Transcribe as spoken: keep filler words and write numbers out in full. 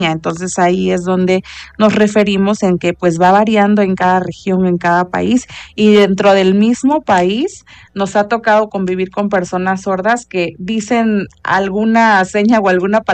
Entonces ahí es donde nos referimos en que pues va variando en cada región, en cada país, y dentro del mismo país nos ha tocado convivir con personas sordas que dicen alguna seña o alguna